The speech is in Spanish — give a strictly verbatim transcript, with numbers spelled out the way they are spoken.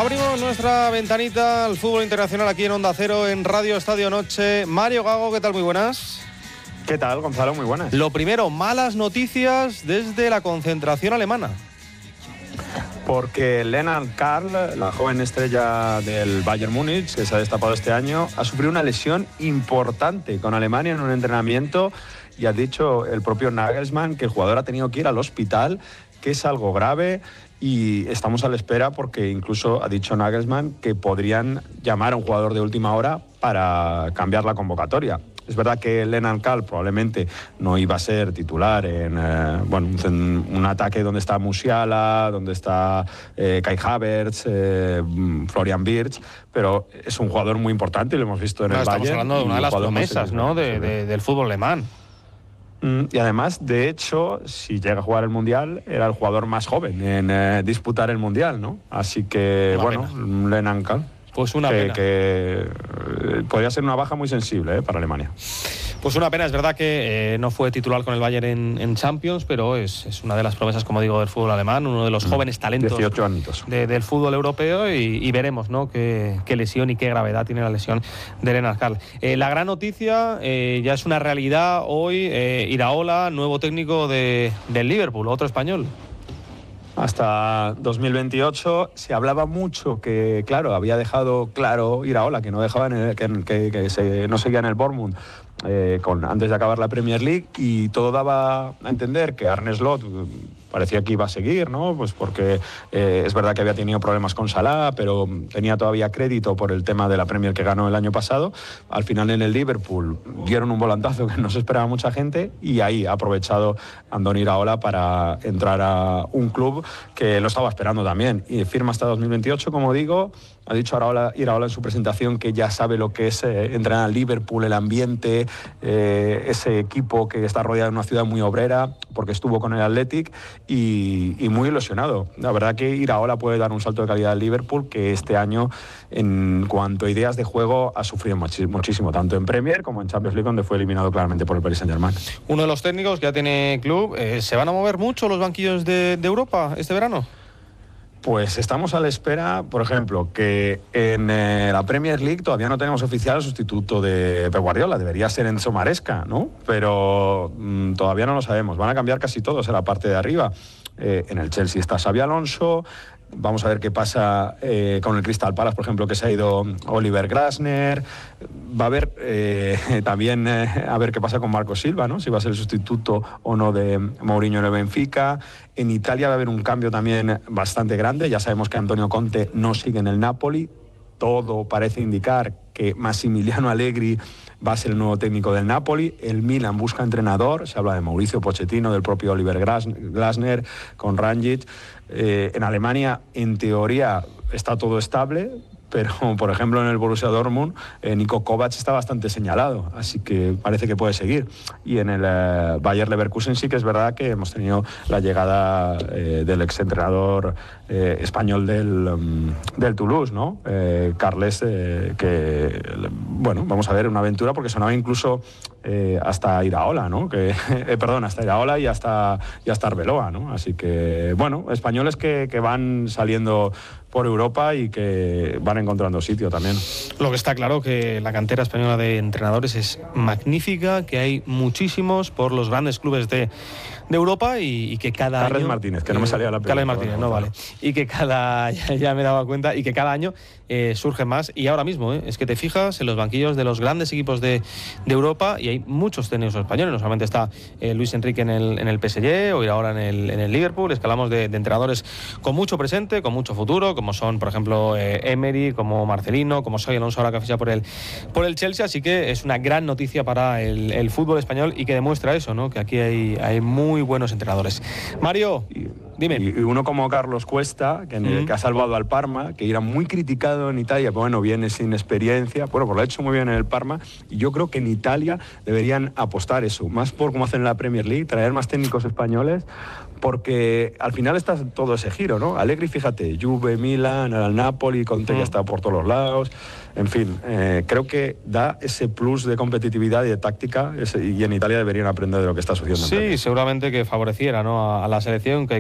Abrimos nuestra ventanita al fútbol internacional aquí en Onda Cero, en Radio Estadio Noche. Mario Gago, ¿qué tal? Muy buenas. ¿Qué tal, Gonzalo? Muy buenas. Lo primero, malas noticias desde la concentración alemana. Porque Lennart Karl, la joven estrella del Bayern Múnich, que se ha destapado este año, ha sufrido una lesión importante con Alemania en un entrenamiento y ha dicho el propio Nagelsmann que el jugador ha tenido que ir al hospital, que es algo grave. Y estamos a la espera porque incluso ha dicho Nagelsmann que podrían llamar a un jugador de última hora para cambiar la convocatoria. Es verdad que Lennart Karl probablemente no iba a ser titular en eh, bueno, un, un ataque donde está Musiala, donde está eh, Kai Havertz, eh, Florian Wirtz, pero es un jugador muy importante y lo hemos visto en no, el estamos Bayern. Estamos hablando de una de las promesas, ¿no? de, de, del fútbol alemán. Y además, de hecho, si llega a jugar el Mundial, era el jugador más joven en eh, disputar el Mundial, ¿no? Así que, una bueno, pena. Lennart Karl. Pues una que, pena. Que eh, podría ser una baja muy sensible eh, para Alemania. Pues una pena, es verdad que eh, no fue titular con el Bayern en, en Champions, pero es, es una de las promesas, como digo, del fútbol alemán, uno de los jóvenes talentos dieciocho añitos. De, del fútbol europeo y, y veremos, ¿no?, qué, qué lesión y qué gravedad tiene la lesión de Lennart Karl. Eh, la gran noticia eh, ya es una realidad hoy, eh, Iraola, nuevo técnico de, del Liverpool, otro español. Hasta dos mil veintiocho se hablaba mucho que, claro, había dejado claro Iraola que no dejaba en el, que, que, que se, no seguía en el Bournemouth eh, con, antes de acabar la Premier League, y todo daba a entender que Arne Slot parecía que iba a seguir, ¿no? Pues porque eh, es verdad que había tenido problemas con Salah, pero tenía todavía crédito por el tema de la Premier que ganó el año pasado. Al final en el Liverpool dieron un volantazo que no se esperaba mucha gente y ahí ha aprovechado Andoni Iraola para entrar a un club que lo estaba esperando también. Y firma hasta dos mil veintiocho, como digo. Ha dicho Iraola, Iraola en su presentación que ya sabe lo que es eh, entrenar al Liverpool, el ambiente, eh, ese equipo que está rodeado de una ciudad muy obrera, porque estuvo con el Athletic y, y muy ilusionado. La verdad que Iraola puede dar un salto de calidad al Liverpool, que este año, en cuanto a ideas de juego, ha sufrido muchísimo, muchísimo tanto en Premier como en Champions League, donde fue eliminado claramente por el Paris Saint-Germain. Uno de los técnicos que ya tiene club. Eh, ¿Se van a mover mucho los banquillos de, de Europa este verano? Pues estamos a la espera, por ejemplo, que en eh, la Premier League todavía no tenemos oficial el sustituto de Pep Guardiola. Debería ser Enzo Maresca, ¿no? Pero mmm, todavía no lo sabemos. Van a cambiar casi todos en la parte de arriba. Eh, en el Chelsea está Xabi Alonso. Vamos a ver qué pasa eh, con el Crystal Palace, por ejemplo, que se ha ido Oliver Glasner. Va a haber eh, también eh, a ver qué pasa con Marco Silva, ¿no? Si va a ser el sustituto o no de Mourinho en el Benfica. En Italia va a haber un cambio también bastante grande. Ya sabemos que Antonio Conte no sigue en el Napoli. Todo parece indicar que Massimiliano Allegri va a ser el nuevo técnico del Napoli. El Milan busca entrenador. Se habla de Mauricio Pochettino, del propio Oliver Glasner, con Rangic. Eh, en Alemania, en teoría, está todo estable, pero, por ejemplo, en el Borussia Dortmund, eh, Niko Kovac está bastante señalado, así que parece que puede seguir. Y en el eh, Bayer Leverkusen sí que es verdad que hemos tenido la llegada eh, del exentrenador eh, español del, um, del Toulouse, ¿no? Eh, Carles, eh, que, bueno, vamos a ver, una aventura, porque sonaba incluso eh, hasta Iraola, ¿no? Que, eh, perdón, hasta Iraola y hasta, y hasta Arbeloa, ¿no? Así que, bueno, españoles que, que van saliendo por Europa y que van encontrando sitio también. Lo que está claro que la cantera española de entrenadores es magnífica, que hay muchísimos por los grandes clubes de, de Europa y, y que cada Carles año... Martínez, que no me salía la película. Carles Martínez, no vale. Y que cada... Ya, ya me daba cuenta, y que cada año eh, surgen más. Y ahora mismo, eh, es que te fijas en los banquillos de los grandes equipos de, de Europa y hay muchos técnicos españoles. No solamente está eh, Luis Enrique en el, en el P S G o ir ahora en el, en el Liverpool. Escalamos de, de entrenadores con mucho presente, con mucho futuro, como son, por ejemplo, eh, Emery, como Marcelino, como Xabi Alonso ahora que ficha por el, por el Chelsea. Así que es una gran noticia para el, el fútbol español y que demuestra eso, ¿no? Que aquí hay, hay muy buenos entrenadores. Mario, dime. Y, y uno como Carlos Cuesta, que, mm. que ha salvado al Parma, que era muy criticado en Italia, pero bueno, viene sin experiencia. Bueno, pues lo ha hecho muy bien en el Parma. Y yo creo que en Italia deberían apostar eso, más por como hacen en la Premier League, traer más técnicos españoles, porque al final está todo ese giro, ¿no? Allegri, fíjate, Juve, Milan, al Napoli, Conte mm. ya está por todos los lados. En fin, eh, creo que da ese plus de competitividad y de táctica, ese, y en Italia deberían aprender de lo que está sucediendo. Sí, seguramente que favoreciera, ¿no?, a, a la selección, que